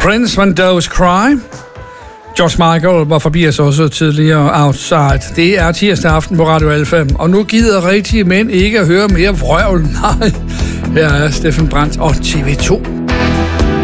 Prince When Doves Cry. George Michael var forbi os også tidligere, Outside. Det er tirsdag aften på Radio Alfa, og nu gider rigtige mænd ikke at høre mere vrøvl. Nej, her er Steffen Brandt og TV2.